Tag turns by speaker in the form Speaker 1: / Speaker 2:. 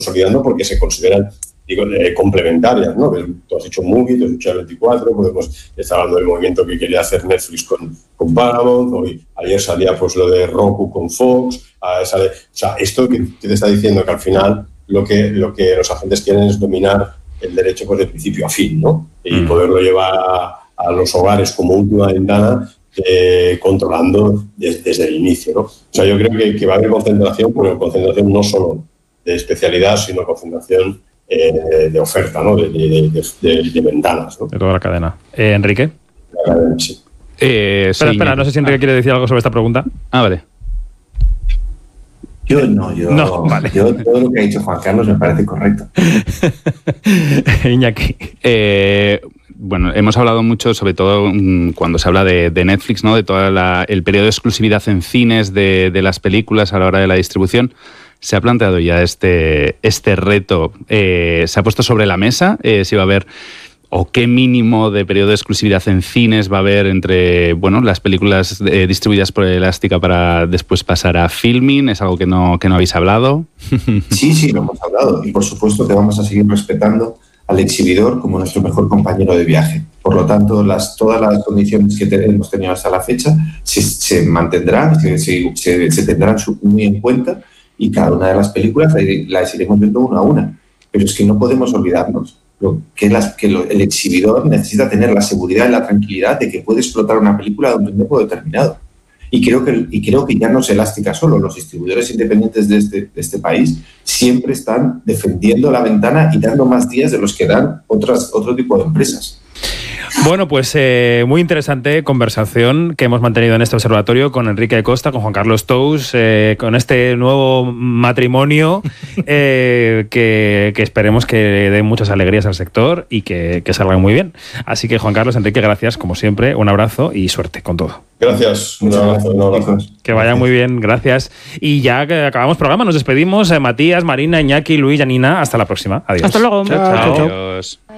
Speaker 1: consolidando porque se consideran complementarias, ¿no? Tú has hecho Movie, tú has hecho 24, podemos estar hablando del movimiento que quería hacer Netflix con Paramount, ayer salía pues lo de Roku con Fox, esto que te está diciendo que al final lo que los agentes quieren es dominar el derecho pues de principio a fin, ¿no? Y poderlo llevar a los hogares como última ventana, controlando desde el inicio, ¿no? O sea, yo creo que va a haber concentración, pero concentración no solo de especialidad, sino concentración de oferta, ¿no? De ventanas, ¿no?
Speaker 2: De toda la cadena. ¿Enrique?
Speaker 1: La cadena, sí.
Speaker 2: Espera, no sé si Enrique quiere decir algo sobre esta pregunta.
Speaker 3: Vale.
Speaker 4: Yo
Speaker 2: vale.
Speaker 4: Yo todo lo que ha dicho Juan Carlos me parece correcto.
Speaker 2: Iñaki.
Speaker 3: Bueno, hemos hablado mucho, sobre todo cuando se habla de Netflix, ¿no? De todo el periodo de exclusividad en cines de las películas a la hora de la distribución. ¿Se ha planteado ya este reto? ¿Se ha puesto sobre la mesa si va a haber o qué mínimo de periodo de exclusividad en cines va a haber entre las películas distribuidas por Elástica para después pasar a Filmin? ¿Es algo que no habéis hablado?
Speaker 4: Sí, lo hemos hablado. Y por supuesto que vamos a seguir respetando al exhibidor como nuestro mejor compañero de viaje. Por lo tanto, todas las condiciones que hemos tenido hasta la fecha se mantendrán, se tendrán muy en cuenta, y cada una de las películas las iremos viendo una a una. Pero es que no podemos olvidarnos que el exhibidor necesita tener la seguridad y la tranquilidad de que puede explotar una película durante un tiempo determinado. Y creo que ya no es Elástica solo, los distribuidores independientes de este país siempre están defendiendo la ventana y dando más días de los que dan otro tipo de empresas.
Speaker 2: Bueno, pues muy interesante conversación que hemos mantenido en este observatorio con Enrique Costa, con Juan Carlos Tous, con este nuevo matrimonio que esperemos que dé muchas alegrías al sector y que salga muy bien. Así que, Juan Carlos, Enrique, gracias, como siempre, un abrazo y suerte con todo.
Speaker 1: Gracias, un abrazo.
Speaker 2: Que vaya muy bien, gracias. Y ya que acabamos programa, nos despedimos. Matías, Marina, Iñaki, Luis, Janina, hasta la próxima. Adiós.
Speaker 5: Hasta luego.
Speaker 2: Chao.
Speaker 3: Adiós.